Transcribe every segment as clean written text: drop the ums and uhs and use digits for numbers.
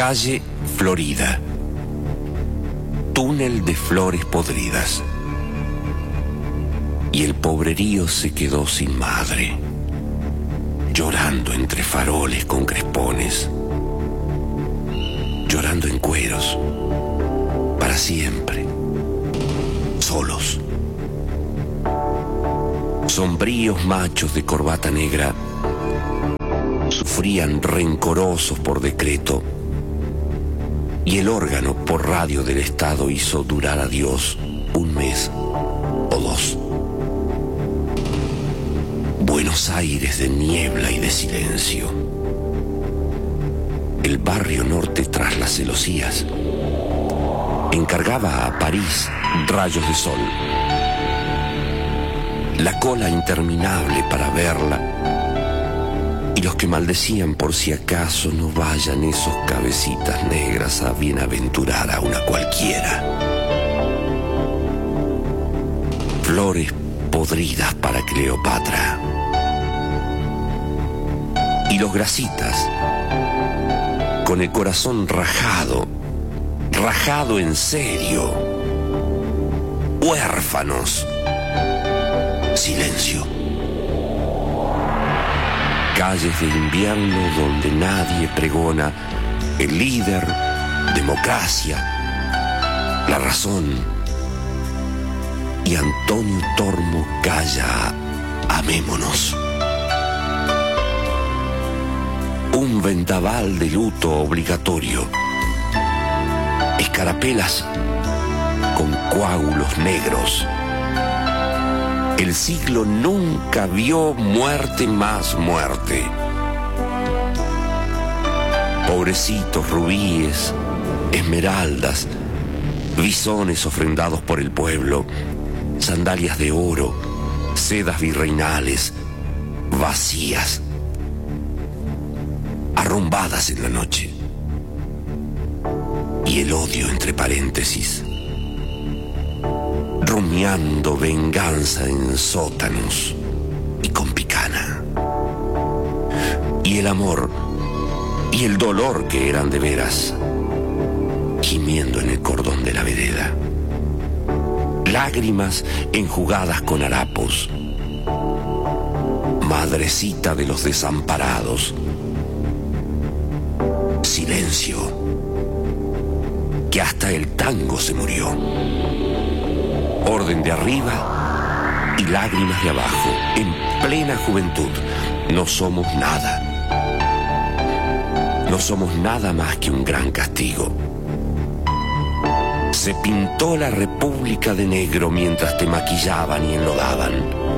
Calle Florida. Túnel de flores podridas. Y el pobrerío se quedó sin madre, llorando entre faroles con crespones, llorando en cueros, para siempre, solos. Sombríos machos de corbata negra sufrían rencorosos por decreto, y el órgano por radio del Estado hizo durar a Dios un mes o dos. Buenos Aires de niebla y de silencio. El barrio norte tras las celosías encargaba a París rayos de sol. La cola interminable para verla, y los que maldecían por si acaso no vayan esos cabecitas negras a bienaventurar a una cualquiera. Flores podridas para Cleopatra. Y los grasitas, con el corazón rajado, rajado en serio, huérfanos. Silencio. Calles de invierno donde nadie pregona el líder, democracia, la razón. Y Antonio Tormo calla, amémonos. Un vendaval de luto obligatorio. Escarapelas con coágulos negros. El siglo nunca vio muerte más muerte. Pobrecitos rubíes, esmeraldas, bisones ofrendados por el pueblo, sandalias de oro, sedas virreinales, vacías, arrumbadas en la noche. Y el odio entre paréntesis, rumiando venganza en sótanos y con picana. Y el amor y el dolor que eran de veras, gimiendo en el cordón de la vereda. Lágrimas enjugadas con harapos. Madrecita de los desamparados. Silencio, que hasta el tango se murió. Orden de arriba y lágrimas de abajo, en plena juventud. No somos nada. No somos nada más que un gran castigo. Se pintó la República de negro mientras te maquillaban y enlodaban.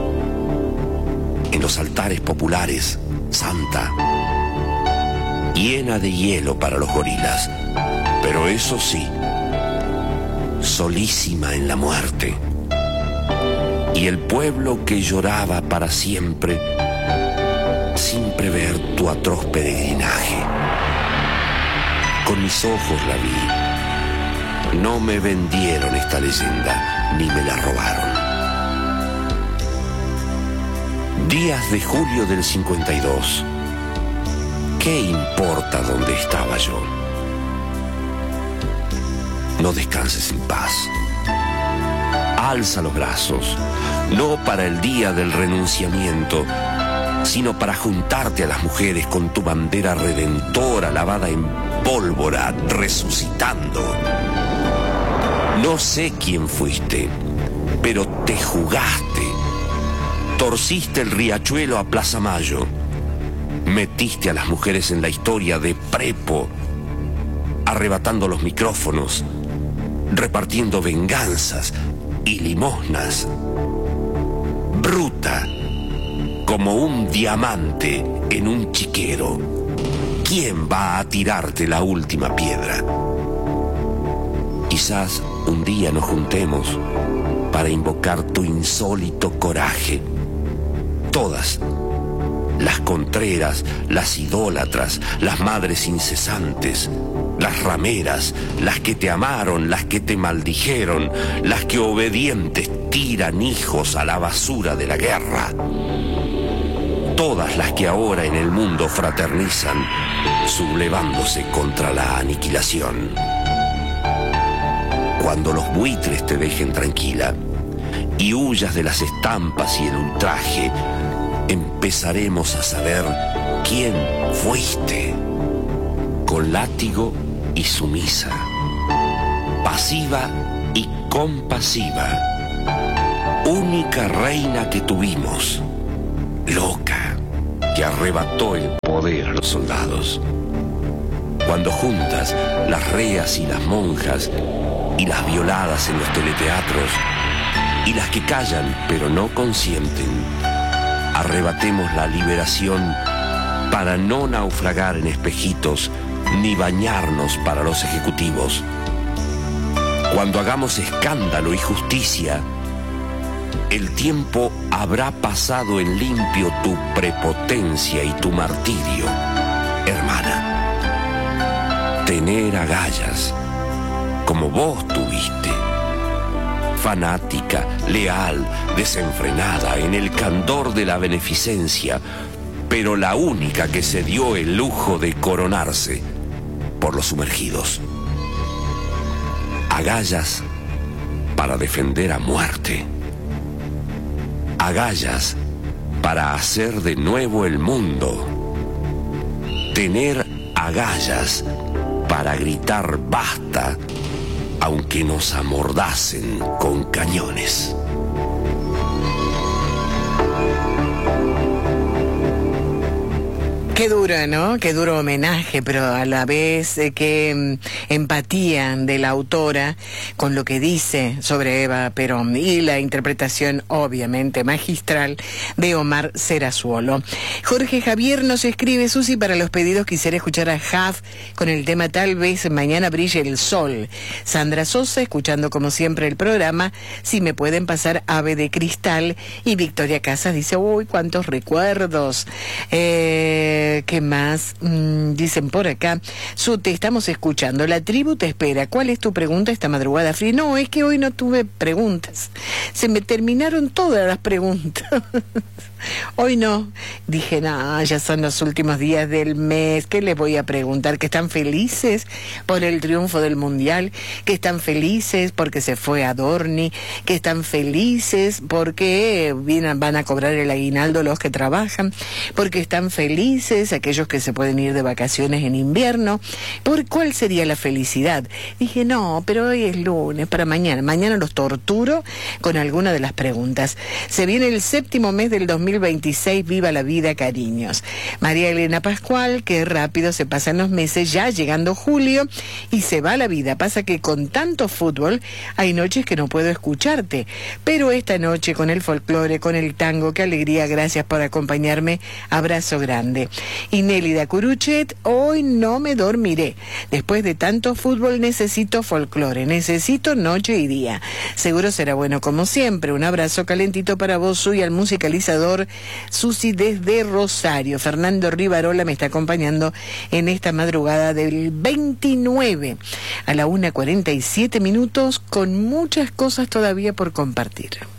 En los altares populares, santa, llena de hielo para los gorilas, pero eso sí, solísima en la muerte. Y el pueblo que lloraba para siempre, sin prever tu atroz peregrinaje. Con mis ojos la vi. No me vendieron esta leyenda, ni me la robaron. Días de julio del 52. ¿Qué importa dónde estaba yo? No descanses en paz. Alza los brazos, no para el día del renunciamiento, sino para juntarte a las mujeres con tu bandera redentora lavada en pólvora, resucitando. No sé quién fuiste, pero te jugaste. Torciste el riachuelo a Plaza Mayo. Metiste a las mujeres en la historia de prepo, arrebatando los micrófonos, repartiendo venganzas y limosnas. Bruta, como un diamante en un chiquero. ¿Quién va a tirarte la última piedra? Quizás un día nos juntemos para invocar tu insólito coraje. Todas, las contreras, las idólatras, las madres incesantes, las rameras, las que te amaron, las que te maldijeron, las que obedientes tiran hijos a la basura de la guerra. todas las que ahora en el mundo fraternizan, sublevándose contra la aniquilación. Cuando los buitres te dejen tranquila y huyas de las estampas y el ultraje, empezaremos a saber quién fuiste. Con látigo y sumisa, pasiva y compasiva, única reina que tuvimos, loca, que arrebató el poder a los soldados. Cuando juntas las reas y las monjas y las violadas en los teleteatros y las que callan pero no consienten, arrebatemos la liberación para no naufragar en espejitos ni bañarnos para los ejecutivos. Cuando hagamos escándalo y justicia, el tiempo habrá pasado en limpio tu prepotencia y tu martirio, hermana. Tener agallas, como vos tuviste, fanática, leal, desenfrenada, en el candor de la beneficencia, pero la única que se dio el lujo de coronarse por los sumergidos. Agallas para defender a muerte. Agallas para hacer de nuevo el mundo. Tener agallas para gritar basta, aunque nos amordacen con cañones. Qué duro, ¿no? Qué duro homenaje, pero a la vez qué empatía de la autora con lo que dice sobre Eva Perón y la interpretación obviamente magistral de Omar Serazuolo. Jorge Javier nos escribe: Susi, para los pedidos quisiera escuchar a Jaf con el tema Tal vez mañana brille el sol. Sandra Sosa, escuchando como siempre el programa, si me pueden pasar Ave de Cristal. Y Victoria Casas dice: uy, cuántos recuerdos. ¿Qué más? Dicen por acá: Su, te estamos escuchando, la tribu te espera. ¿Cuál es tu pregunta esta madrugada fría? No, es que hoy no tuve preguntas. Se me terminaron todas las preguntas. Hoy no. Dije, no, ya son los últimos días del mes. ¿Qué les voy a preguntar? ¿Que están felices por el triunfo del Mundial? ¿Que están felices porque se fue Adorni? ¿Que están felices porque van a cobrar el aguinaldo los que trabajan? ¿Porque están felices aquellos que se pueden ir de vacaciones en invierno? ¿Por cuál sería la felicidad? Dije, no, pero hoy es lunes, para mañana. Mañana los torturo con alguna de las preguntas. Se viene el 7º mes del 2026, viva la vida, cariños. María Elena Pascual: qué rápido se pasan los meses, ya llegando julio y se va la vida. Pasa que con tanto fútbol hay noches que no puedo escucharte, pero esta noche con el folclore, con el tango, qué alegría, gracias por acompañarme, abrazo grande. Y Nélida Curuchet: hoy no me dormiré, después de tanto fútbol necesito folclore, necesito noche y día. Seguro será bueno como siempre. Un abrazo calentito para vos, Suy, al musicalizador Susi desde Rosario. Fernando Rivarola me está acompañando en esta madrugada del 29 a la 1:47 con muchas cosas todavía por compartir.